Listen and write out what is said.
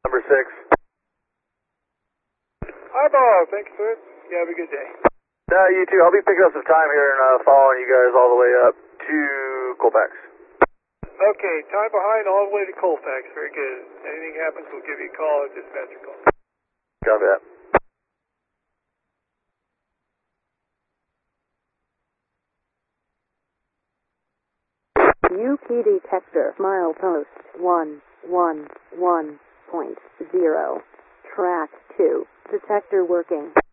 Number 6. Eyeball, thank you, sir. You have a good day. You too. I'll be picking up some time here and following you guys all the way up to Colfax. Okay, time behind all the way to Colfax. Very good. Anything happens, we'll give you a call at dispatcher call. Copy that. UP detector milepost 111.0. Track 2. Detector working.